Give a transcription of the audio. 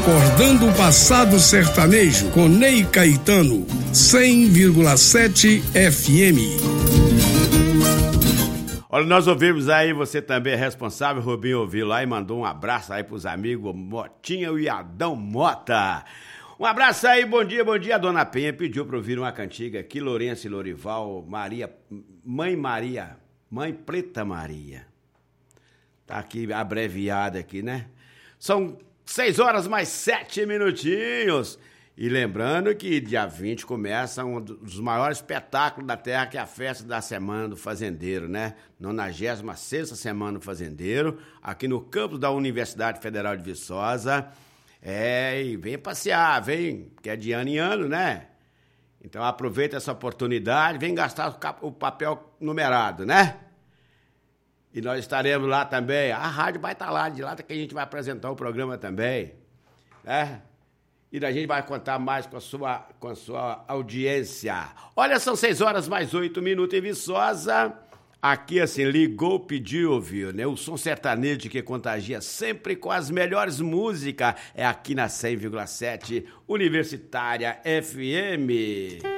Recordando o passado sertanejo com Ney Caetano, 100,7 FM. Olha, nós ouvimos aí, você também é responsável, Rubinho ouviu lá e mandou um abraço aí pros amigos Motinha e Adão Mota. Um abraço aí, bom dia, a Dona Penha pediu pra ouvir uma cantiga aqui, Lourenço e Lorival, Mãe Preta Maria. Tá aqui abreviada aqui, né? São 6 horas mais 7 minutinhos. E lembrando que dia 20 começa um dos maiores espetáculos da terra, que é a festa da Semana do Fazendeiro, né? 96ª Semana do Fazendeiro, aqui no campus da Universidade Federal de Viçosa. E vem passear, vem, que é de ano em ano, né? Então aproveita essa oportunidade, vem gastar o papel numerado, né? E nós estaremos lá também. A rádio vai estar lá, de lá que a gente vai apresentar o programa também, né? E a gente vai contar mais com a sua audiência. Olha, são 6 horas mais 8 minutos em Viçosa. Aqui, assim, ligou, pediu, ouviu, né? O som sertanejo que contagia sempre com as melhores músicas. É aqui na 100,7 Universitária FM.